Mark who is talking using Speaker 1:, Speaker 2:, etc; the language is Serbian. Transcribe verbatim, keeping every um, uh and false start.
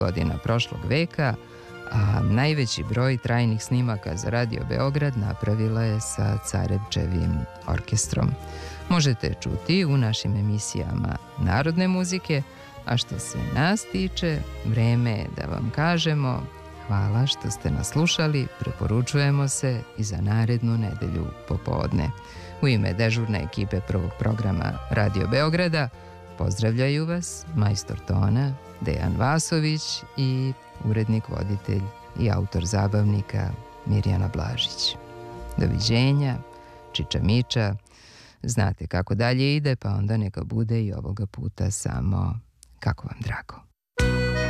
Speaker 1: godina prošlog veka, a najveći broj trajnih snimaka za Radio Beograd napravila je sa Carevčevim orkestrom. Možete čuti u našim emisijama narodne muzike, a što se nas tiče, vreme je da vam kažemo hvala što ste nas slušali, preporučujemo se i za narednu nedelju popodne. U ime dežurne ekipe prvog programa Radio Beograda pozdravljaju vas majstor tona Dejan Vasović i urednik, voditelj i autor zabavnika Mirjana Blažić. Doviđenja, čiča miča, znate kako dalje ide, pa onda neka bude i ovoga puta samo kako vam drago.